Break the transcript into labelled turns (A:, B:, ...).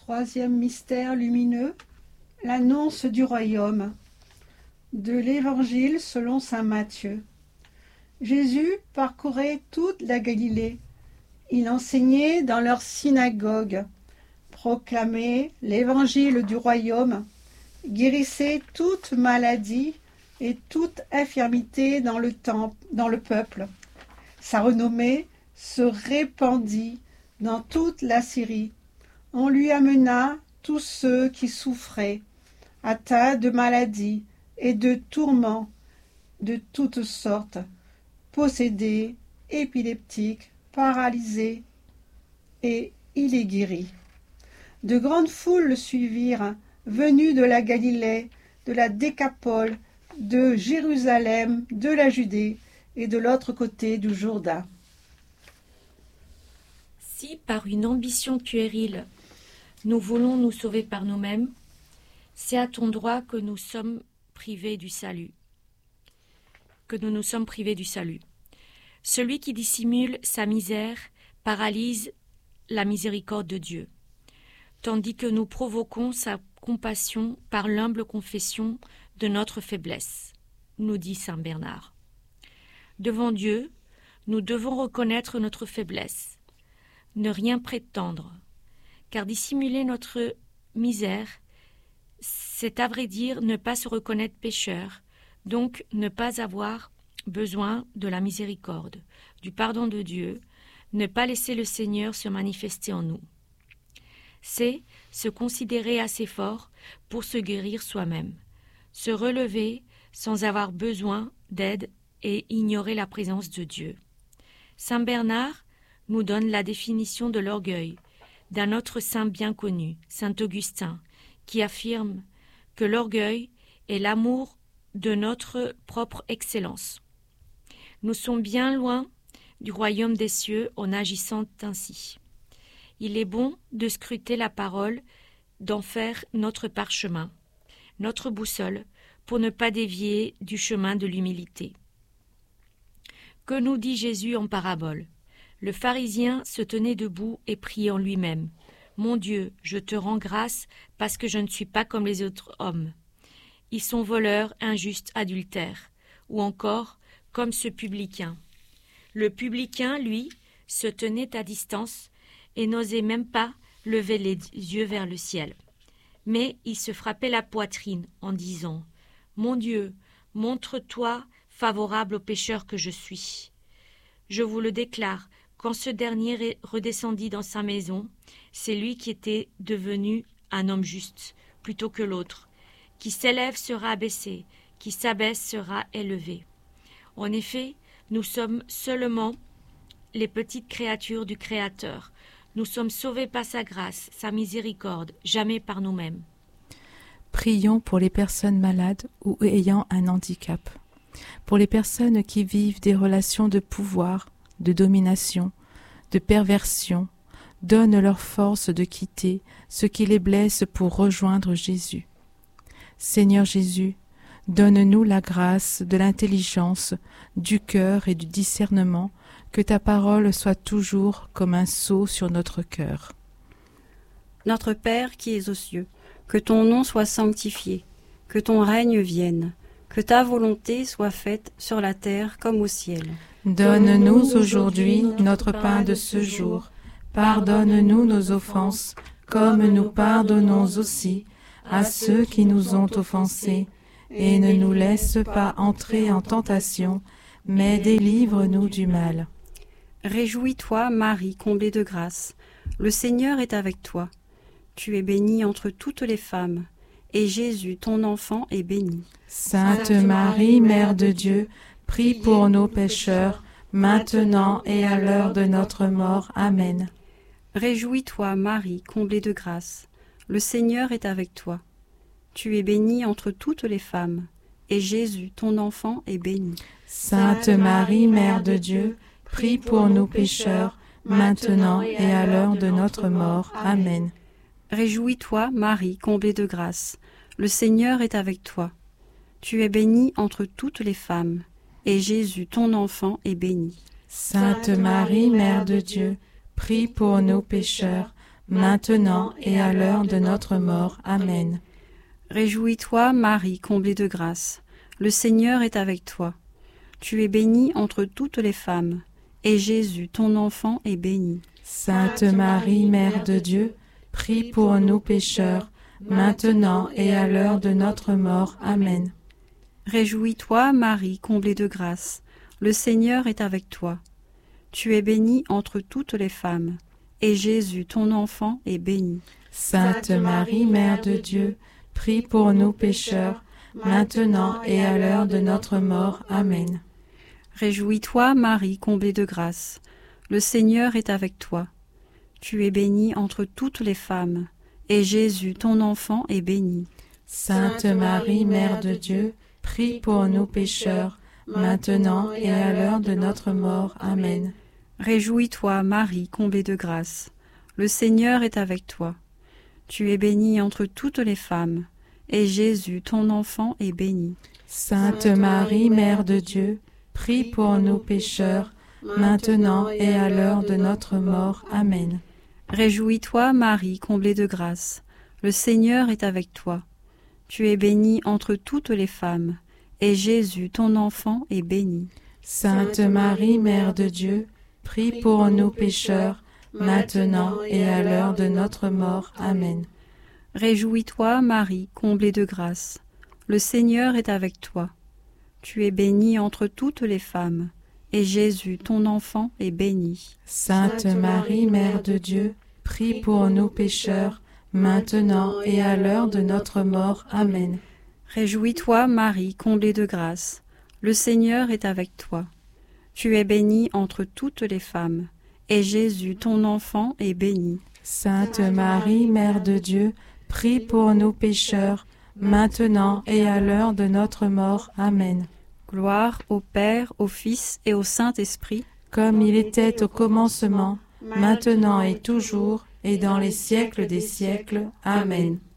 A: Troisième mystère lumineux, l'annonce du royaume. De l'Évangile selon saint Matthieu. Jésus parcourait toute la Galilée. Il enseignait dans leurs synagogues, proclamait l'évangile du royaume, guérissait toute maladie et toute infirmité dans le peuple. Sa renommée se répandit dans toute la Syrie. On lui amena tous ceux qui souffraient, atteints de maladies et de tourments de toutes sortes, possédés, épileptiques, paralysés, et il les guérit. De grandes foules le suivirent, venues de la Galilée, de la Décapole, de Jérusalem, de la Judée et de l'autre côté du Jourdain.
B: Si, par une ambition puérile, nous voulons nous sauver par nous-mêmes, c'est à ton droit que nous sommes privés du salut. Celui qui dissimule sa misère paralyse la miséricorde de Dieu, tandis que nous provoquons sa compassion par l'humble confession de notre faiblesse, nous dit saint Bernard. Devant Dieu, nous devons reconnaître notre faiblesse, ne rien prétendre, car dissimuler notre misère, c'est à vrai dire ne pas se reconnaître pécheur, donc ne pas avoir besoin de la miséricorde, du pardon de Dieu, ne pas laisser le Seigneur se manifester en nous. C'est se considérer assez fort pour se guérir soi-même, se relever sans avoir besoin d'aide et ignorer la présence de Dieu. Saint Bernard nous donne la définition de l'orgueil d'un autre saint bien connu, saint Augustin, qui affirme que l'orgueil est l'amour de notre propre excellence. Nous sommes bien loin du royaume des cieux en agissant ainsi. Il est bon de scruter la parole, d'en faire notre parchemin, notre boussole, pour ne pas dévier du chemin de l'humilité. Que nous dit Jésus en parabole ? Le pharisien se tenait debout et priait en lui-même. « Mon Dieu, je te rends grâce parce que je ne suis pas comme les autres hommes. Ils sont voleurs, injustes, adultères. » Ou encore, comme ce publicain. Le publicain, lui, se tenait à distance et n'osait même pas lever les yeux vers le ciel. Mais il se frappait la poitrine en disant « Mon Dieu, montre-toi favorable au pécheur que je suis. » Je vous le déclare, quand ce dernier redescendit dans sa maison, c'est lui qui était devenu un homme juste, plutôt que l'autre. Qui s'élève sera abaissé, qui s'abaisse sera élevé. En effet, nous sommes seulement les petites créatures du Créateur. Nous sommes sauvés par sa grâce, sa miséricorde, jamais par nous-mêmes.
C: Prions pour les personnes malades ou ayant un handicap, pour les personnes qui vivent des relations de pouvoir, de domination, de perversion. Donne leur force de quitter ce qui les blesse pour rejoindre Jésus. Seigneur Jésus, donne-nous la grâce de l'intelligence, du cœur et du discernement, que ta parole soit toujours comme un sceau sur notre cœur.
D: Notre Père qui es aux cieux, que ton nom soit sanctifié, que ton règne vienne, que ta volonté soit faite sur la terre comme au ciel.
C: Donne-nous aujourd'hui notre pain de ce jour. Pardonne-nous nos offenses, comme nous pardonnons aussi à ceux qui nous ont offensés, et ne nous laisse pas entrer en tentation, mais délivre-nous du mal.
D: Réjouis-toi, Marie, comblée de grâce, le Seigneur est avec toi. Tu es bénie entre toutes les femmes, et Jésus, ton enfant, est béni.
C: Sainte Marie, Mère de Dieu, prie pour nos pécheurs, maintenant et à l'heure de notre mort. Amen.
D: Réjouis-toi, Marie, comblée de grâce, le Seigneur est avec toi. Tu es bénie entre toutes les femmes, et Jésus, ton enfant, est béni.
C: Sainte Marie, Mère de Dieu, prie pour nous pécheurs, maintenant et à l'heure de notre mort. Amen.
D: Réjouis-toi, Marie, comblée de grâce, le Seigneur est avec toi. Tu es bénie entre toutes les femmes, et Jésus, ton enfant, est béni.
C: Sainte Marie, Mère de Dieu, prie pour nous pécheurs, maintenant et à l'heure de notre mort. Amen.
D: Réjouis-toi, Marie, comblée de grâce. Le Seigneur est avec toi. Tu es bénie entre toutes les femmes, et Jésus, ton enfant, est béni.
C: Sainte Marie, Mère de Dieu, prie pour nous pécheurs, maintenant et à l'heure de notre mort. Amen.
D: Réjouis-toi, Marie, comblée de grâce. Le Seigneur est avec toi. Tu es bénie entre toutes les femmes, et Jésus, ton enfant, est béni.
C: Sainte Marie, Mère de Dieu, prie pour nous pécheurs, maintenant et à l'heure de notre mort. Amen.
D: Réjouis-toi, Marie, comblée de grâce. Le Seigneur est avec toi. Tu es bénie entre toutes les femmes, et Jésus, ton enfant, est béni.
C: Sainte Marie, Mère de Dieu, prie pour nous pécheurs, maintenant et à l'heure de notre mort. Amen.
D: Réjouis-toi, Marie, comblée de grâce. Le Seigneur est avec toi. Tu es bénie entre toutes les femmes, et Jésus, ton enfant, est béni.
C: Sainte Marie, Mère de Dieu, prie pour nous pécheurs, maintenant et à l'heure de notre mort. Amen.
D: Réjouis-toi, Marie, comblée de grâce. Le Seigneur est avec toi. Tu es bénie entre toutes les femmes, et Jésus, ton enfant, est béni.
C: Sainte Marie, Mère de Dieu, prie pour nous pécheurs, maintenant et à l'heure de notre mort. Amen.
D: Réjouis-toi, Marie, comblée de grâce. Le Seigneur est avec toi. Tu es bénie entre toutes les femmes, et Jésus, ton enfant, est béni.
C: Sainte Marie, Mère de Dieu, prie pour nous pécheurs, maintenant et à l'heure de notre mort. Amen.
D: Réjouis-toi, Marie, comblée de grâce. Le Seigneur est avec toi. Tu es bénie entre toutes les femmes, et Jésus, ton enfant, est béni.
C: Sainte Marie, Mère de Dieu, prie pour nous pécheurs, maintenant et à l'heure de notre mort. Amen.
D: Gloire au Père, au Fils et au Saint-Esprit,
C: comme il était au commencement, maintenant et toujours, et dans les siècles des siècles. Amen.